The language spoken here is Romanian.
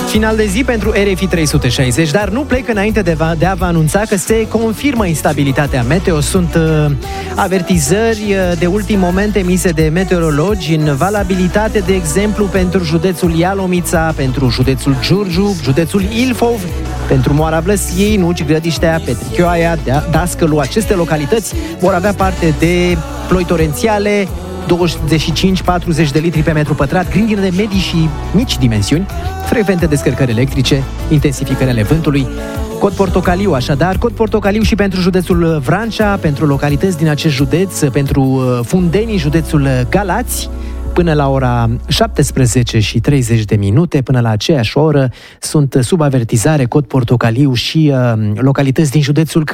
Final de zi pentru RFI 360, dar nu plec înainte de a vă anunța că se confirmă instabilitatea meteo. Sunt avertizări de ultim moment emise de meteorologi în valabilitate, de exemplu, pentru județul Ialomița, pentru județul Giurgiu, județul Ilfov, pentru Moara Blăsiei, Nuci, Grădiștea, Petrichioaia, Dascălu. Aceste localități vor avea parte de ploi torențiale, 25-40 de litri pe metru pătrat, grindine de medii și mici dimensiuni, frecvente descărcări electrice, intensificări ale vântului. Cod portocaliu, așadar, cod portocaliu și pentru județul Vrancea, pentru localități din acest județ, pentru Fundenii, județul Galați. Până la ora 17:30, până la aceeași oră, sunt sub avertizare cod portocaliu și localități din județul